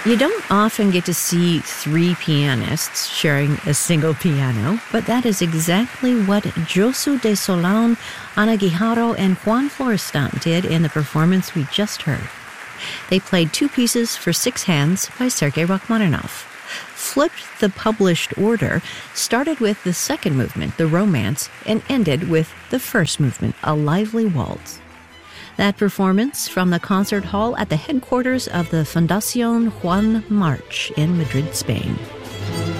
You don't often get to see three pianists sharing a single piano, but that is exactly what Josu de Solán, Ana Guijarro, and Juan Florestan did in the performance we just heard. They played two pieces for six hands by Sergei Rachmaninoff. Flipped the published order, started with the second movement, the Romance, and ended with the first movement, a lively waltz. That performance from the concert hall at the headquarters of the Fundación Juan March in Madrid, Spain.